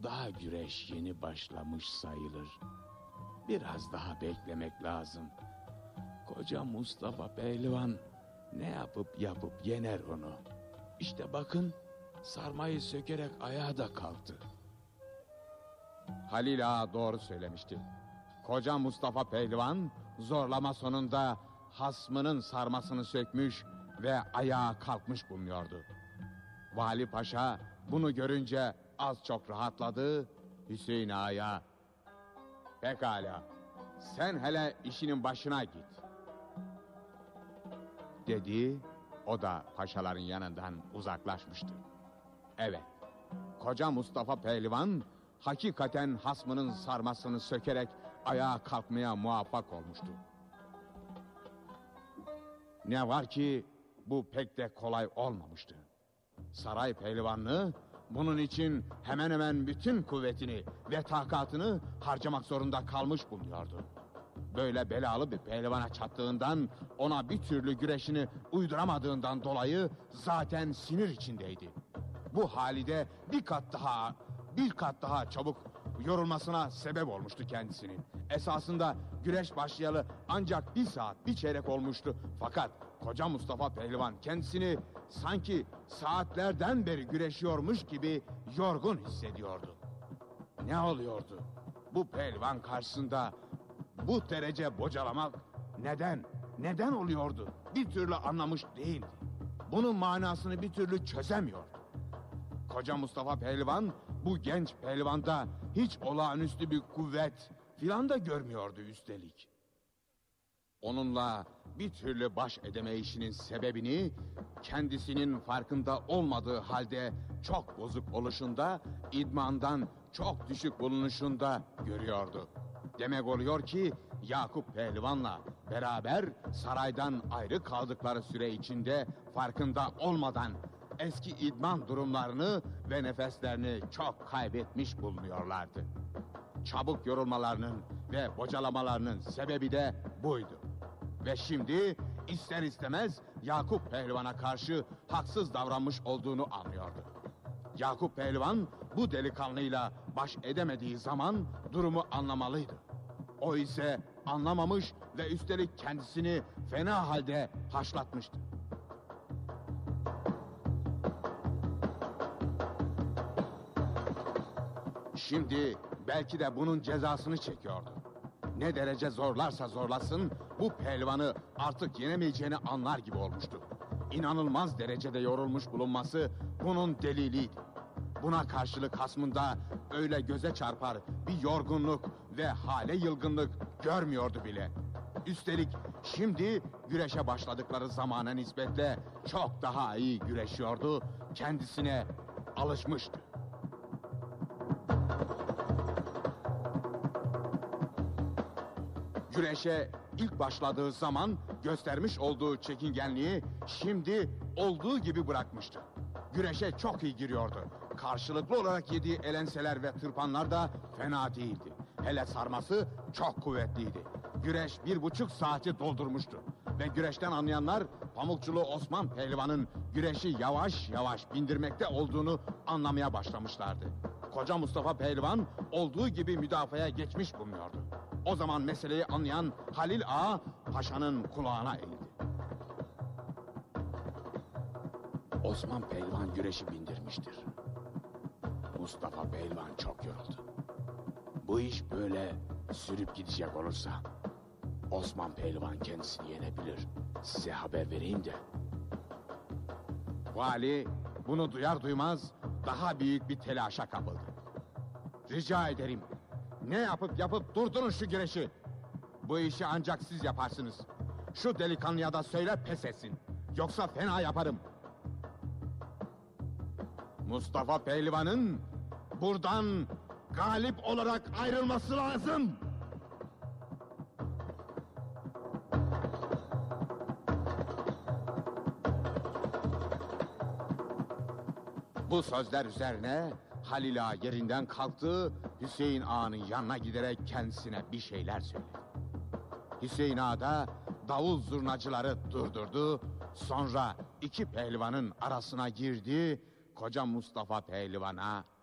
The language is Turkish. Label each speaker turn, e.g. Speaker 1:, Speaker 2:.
Speaker 1: daha güreş yeni başlamış sayılır. Biraz daha beklemek lazım. Koca Mustafa Pehlivan ne yapıp yener onu. İşte bakın, sarmayı sökerek ayağa da kalktı.
Speaker 2: Halil Ağa doğru söylemişti. Koca Mustafa Pehlivan zorlama sonunda hasmının sarmasını sökmüş ve ayağa kalkmış bulunuyordu. Vali Paşa bunu görünce az çok rahatladı. Hüseyin Ağa'ya, "Pekala, sen hele işinin başına git," dedi. O da paşaların yanından uzaklaşmıştı. Evet, koca Mustafa Pehlivan hakikaten hasmının sarmasını sökerek ayağa kalkmaya muvaffak olmuştu. Ne var ki bu pek de kolay olmamıştı. Saray pehlivanlığı bunun için hemen hemen bütün kuvvetini ve takatını harcamak zorunda kalmış bulunuyordu. Böyle belalı bir pehlivana çattığından, ona bir türlü güreşini uyduramadığından dolayı zaten sinir içindeydi. Bu halde bir kat daha çabuk yorulmasına sebep olmuştu kendisinin. Esasında güreş başlayalı ancak 1 saat 1 çeyrek olmuştu. Fakat koca Mustafa Pehlivan kendisini sanki saatlerden beri güreşiyormuş gibi yorgun hissediyordu. Ne oluyordu? Bu pehlivan karşısında bu derece bocalamak neden oluyordu? Bir türlü anlamış değildi. Bunun manasını bir türlü çözemiyordu. Koca Mustafa Pehlivan bu genç pehlivanda hiç olağanüstü bir kuvvet filan da görmüyordu üstelik. Onunla bir türlü baş edemeyişinin sebebini kendisinin farkında olmadığı halde çok bozuk oluşunda, idmandan çok düşük bulunuşunda görüyordu. Demek oluyor ki Yakup Pehlivan'la beraber saraydan ayrı kaldıkları süre içinde farkında olmadan eski idman durumlarını ve nefeslerini çok kaybetmiş bulunuyorlardı. Çabuk yorulmalarının ve bocalamalarının sebebi de buydu. Ve şimdi ister istemez Yakup Pehlivan'a karşı haksız davranmış olduğunu anlıyordu. Yakup Pehlivan bu delikanlıyla baş edemediği zaman durumu anlamalıydı. O ise anlamamış ve üstelik kendisini fena halde haşlatmıştı. Şimdi belki de bunun cezasını çekiyordu. Ne derece zorlarsa zorlasın bu pehlivanı artık yenemeyeceğini anlar gibi olmuştu. İnanılmaz derecede yorulmuş bulunması bunun deliliydi. Buna karşılık hasmında öyle göze çarpar bir yorgunluk ve hale yılgınlık görmüyordu bile. Üstelik şimdi güreşe başladıkları zamana nispetle çok daha iyi güreşiyordu, kendisine alışmıştı. Güreşe ilk başladığı zaman göstermiş olduğu çekingenliği şimdi olduğu gibi bırakmıştı. Güreşe çok iyi giriyordu. Karşılıklı olarak yediği elenseler ve tırpanlar da fena değildi. Hele sarması çok kuvvetliydi. Güreş 1,5 saati doldurmuştu. Ve güreşten anlayanlar Pamukçulu Osman Pehlivan'ın güreşi yavaş yavaş bindirmekte olduğunu anlamaya başlamışlardı. Koca Mustafa Pehlivan olduğu gibi müdafaya geçmiş bulunuyordu. O zaman meseleyi anlayan Halil Ağa paşanın kulağına eğildi.
Speaker 1: Osman Pehlivan güreşi bindirmiştir. Mustafa Pehlivan çok yoruldu. Bu iş böyle sürüp gidecek olursa Osman Pehlivan kendisini yenebilir. Size haber vereyim de.
Speaker 2: Vali bunu duyar duymaz daha büyük bir telaşa kapıldı. Rica ederim, ne yapıp durdurun şu güreşi. Bu işi ancak siz yaparsınız. Şu delikanlıya da söyle pes etsin. Yoksa fena yaparım. Mustafa Pehlivan'ın buradan galip olarak ayrılması lazım. Bu sözler üzerine Halil Ağa yerinden kalktı, Hüseyin Ağa'nın yanına giderek kendisine bir şeyler söyledi. Hüseyin Ağa da davul zurnacıları durdurdu, sonra iki pehlivanın arasına girdi, koca Mustafa Pehlivan'a